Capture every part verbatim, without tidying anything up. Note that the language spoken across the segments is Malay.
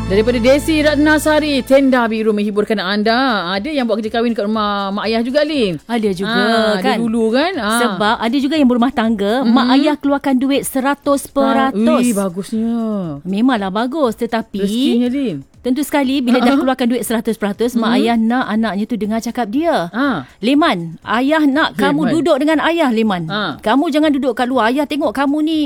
Daripada Desi Ratnasari, Tenda Biru menghiburkan anda. Ada yang buat kerja kahwin kat rumah mak ayah juga, Lin? Ada juga ha, kan. Ada dulu kan. Ha. Sebab ada juga yang berumah tangga, mm-hmm. mak ayah keluarkan duit seratus peratus. Ui, bagusnya. Memanglah bagus. Tetapi rezekinya, Lin. Tentu sekali bila dah keluarkan duit seratus peratus, mm-hmm. mak ayah nak anaknya tu dengar cakap dia. Ha. Leman, ayah nak Leman. kamu duduk dengan ayah, Leman. Ha. Kamu jangan duduk kat luar. Ayah tengok kamu ni...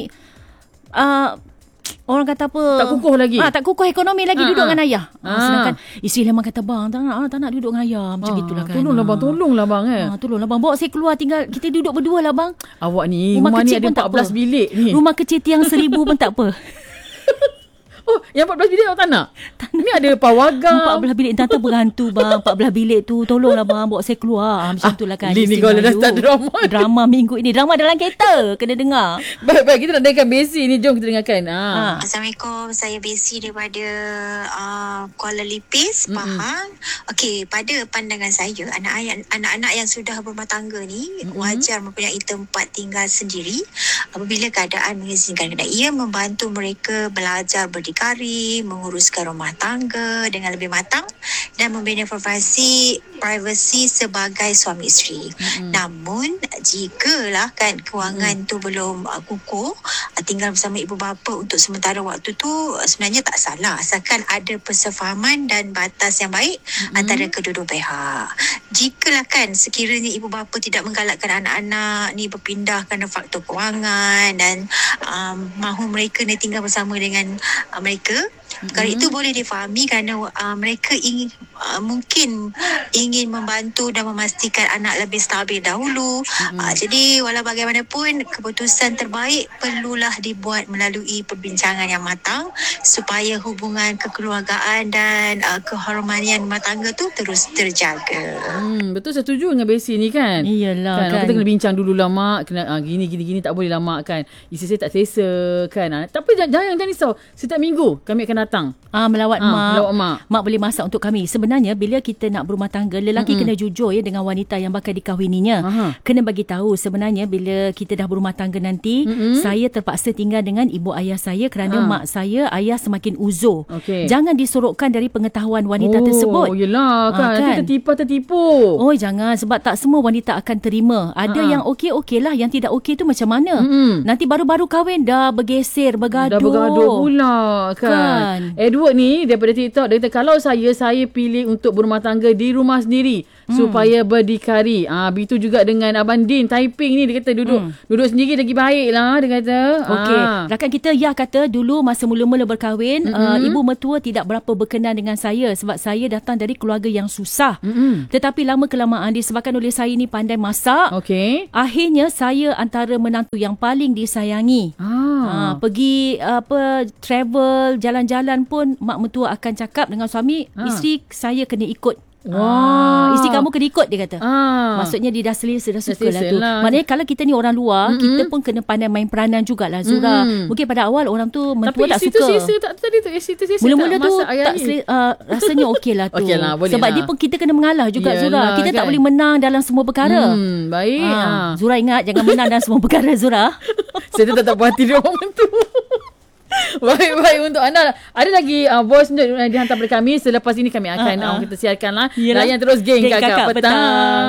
Uh, orang kata apa? Tak kukuh lagi. Ah, tak kukuh ekonomi lagi, ha, duduk ha. dengan ayah. Ha. Ha. Sedangkan isteri Leman kata, bang, tak nak, tak nak duduk dengan ayah. Macam ha. gitulah kan. Tolonglah bang, tolonglah bang. Eh. Ha, tolonglah bang. Bawa saya keluar, tinggal kita duduk berdua lah bang. Awak ni, rumah, rumah ni ada empat belas bilik ni. Rumah kecil tiang seribu pun tak apa. Oh, yang empat belas bilik awak tak nak? Tak nak. Ni ada pawagam. empat belas bilik, tante berhantu bang. empat belas bilik tu, tolonglah bang, bawa saya keluar. Macam ah, tu lah kan. Lin ni kalau dah start drama. Drama minggu ini. Drama dalam kereta. Kena dengar. Baik-baik, kita nak dengarkan Besi ni. Jom kita dengarkan. Ha. Ha. Assalamualaikum. Saya Besi daripada uh, Kuala Lipis, Pahang. Mm-hmm. Okey, pada pandangan saya, anak-anak anak-anak yang sudah berumah tangga ni mm-hmm. wajar mempunyai tempat tinggal sendiri apabila keadaan mengizinkan. Kerana ia membantu mereka belajar berdikari, menguruskan rumah tangga dengan lebih matang dan membina privasi privasi sebagai suami isteri. Mm-hmm. Namun jikalah kan kewangan mm. tu belum uh, kukuh, uh, tinggal bersama ibu bapa untuk sementara waktu tu uh, sebenarnya tak salah asalkan ada persefahaman dan batas yang baik mm-hmm. antara kedua-dua pihak. Jikalah kan sekiranya ibu bapa tidak menggalakkan anak-anak ni berpindah kerana faktor kewangan dan um, mahu mereka ni tinggal bersama dengan uh, mereka, perkara mm-hmm. itu boleh difahami kerana uh, mereka ingin uh, mungkin ingin membantu dan memastikan anak lebih stabil dahulu. Mm-hmm. Uh, jadi walau bagaimanapun keputusan terbaik perlulah dibuat melalui perbincangan yang matang supaya hubungan kekeluargaan dan uh, kehormatan rumah tangga tu terus terjaga. Hmm, betul, saya setuju dengan Besi ni kan. Iyalah kan. kan. Kita kena bincang dulu lah mak. Kena ah, gini gini gini tak boleh lah mak kan. Isteri saya tak selesa kan. Ah, tapi jangan jangan, jangan risau. Setiap minggu kami akan datang. Ah, melawat ah, mak. Melawat mak. Mak boleh masak untuk kami. Sebenarnya bila kita nak berumah tangga, lelaki mm-hmm. kena jujur ya dengan wanita yang bakal dikahwininya. Aha. Kena bagi tahu sebenarnya bila kita dah berumah tangga nanti, mm-hmm. saya terpaksa tinggal dengan ibu ayah saya kerana ha. mak saya ayah semakin uzur. Okay. Jangan disorokkan dari pengetahuan wanita oh, tersebut. Oh yelah kan. Ah, kan? Nanti tertipu tertipu. Oh jangan, sebab tak semua wanita akan terima. Ada ha. yang okey-okey lah, yang tidak okey tu macam mana? Mm-hmm. Nanti baru-baru kahwin dah bergeser, bergaduh. Dah bergaduh pula kan. kan. Edward ni daripada TikTok, dia kata kalau saya saya pilih untuk berumah tangga di rumah sendiri hmm. supaya berdikari. Ah, begitu juga dengan Abang Din typing ni, dia kata duduk hmm. duduk sendiri lagi baik lah, dia kata. Okey, ah. rakan kita ya kata dulu masa mula-mula berkahwin, mm-hmm. uh, ibu mertua tidak berapa berkenan dengan saya sebab saya datang dari keluarga yang susah. Mm-hmm. Tetapi lama kelamaan disebabkan oleh saya ni pandai masak. Okey. Akhirnya saya antara menantu yang paling disayangi. Ah. Ah, pergi apa travel jalan-jalan pun mak mertua akan cakap dengan suami, ah. isteri saya kena ikut. Wah, ah, isteri kamu kena ikut, dia kata. Ah. Maksudnya dia dah selesa, dah suka lah tu. Lah. Maknanya kalau kita ni orang luar, mm-hmm. kita pun kena pandai main peranan jugalah, Zura. Mm-hmm. Mungkin pada awal orang tu mentua tak suka. Tapi isteri tu tak tadi tu, isteri tu selesa. Mula-mula tu tak selesa, uh, rasanya okey lah tu. Okay lah, sebab lah. Dia pun kita kena mengalah juga, Yalah, Zura. Kita kan? tak boleh menang dalam semua perkara. Hmm, baik. Ah. Ah. Zura ingat jangan menang dalam semua perkara, Zura. Saya tetap tak puas hati dia orang mentua. Baik-baik untuk anda. Ada lagi uh, voice note yang dihantar kepada kami. Selepas ini kami akan uh-huh. uh, kita siarkan lah. Layan terus geng, geng kakak, kakak petang, petang.